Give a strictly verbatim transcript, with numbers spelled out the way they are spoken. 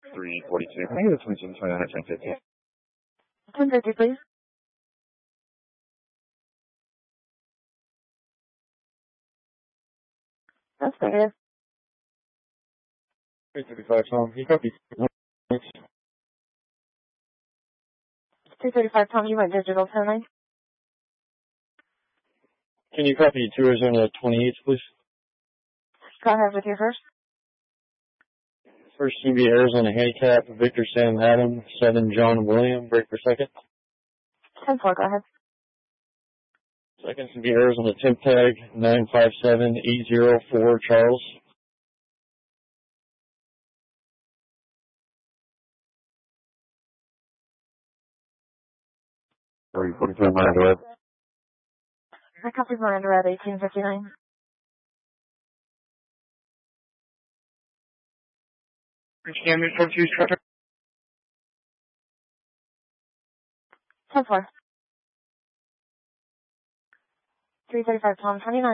three forty-two. Can I get a twenty-seven twenty-nine at ten fifty? ten fifty, please. That's negative. three thirty-five, Tom. You copy? two thirty-five, Tom, you went digital ten nine. Can you copy to Arizona twenty-eight, please? Go ahead with your first. First can be Arizona Handicap, Victor Sam Adam, seven John William, break for second. ten four, go ahead. Second can be Arizona Temp Tag, nine five seven eight zero four Charles. three forty-two, Miranda Red. I copy Miranda Red, eighteen fifty-nine. Camden four two, Trevor. ten four. three thirty-five, Tom, twenty-nine.